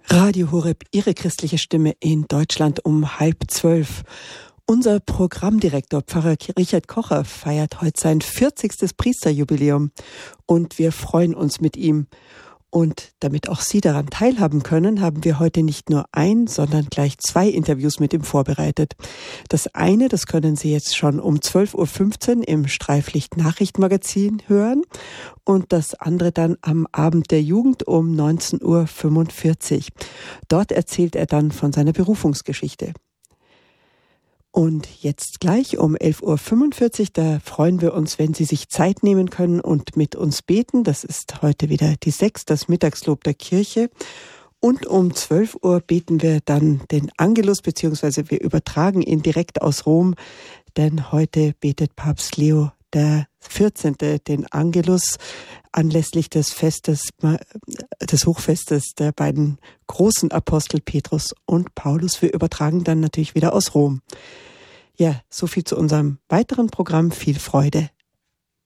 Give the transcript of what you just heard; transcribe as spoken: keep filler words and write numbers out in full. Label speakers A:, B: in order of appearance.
A: Radio Horeb, Ihre christliche Stimme in Deutschland um halb zwölf. Unser Programmdirektor, Pfarrer Richard Kocher, feiert heute sein vierzigstes Priesterjubiläum und wir freuen uns mit ihm. Und damit auch Sie daran teilhaben können, haben wir heute nicht nur ein, sondern gleich zwei Interviews mit ihm vorbereitet. Das eine, das können Sie jetzt schon um zwölf Uhr fünfzehn im Streiflicht-Nachrichtenmagazin hören und das andere dann am Abend der Jugend um neunzehn Uhr fünfundvierzig. Dort erzählt er dann von seiner Berufungsgeschichte. Und jetzt gleich um elf Uhr fünfundvierzig, da freuen wir uns, wenn Sie sich Zeit nehmen können und mit uns beten. Das ist heute wieder die sechs, das Mittagslob der Kirche. Und um zwölf Uhr beten wir dann den Angelus, beziehungsweise wir übertragen ihn direkt aus Rom, denn heute betet Papst Leo der vierzehnte den Angelus anlässlich des Festes, des Hochfestes der beiden großen Apostel Petrus und Paulus. Wir übertragen dann natürlich wieder aus Rom. Ja, so viel zu unserem weiteren Programm. Viel Freude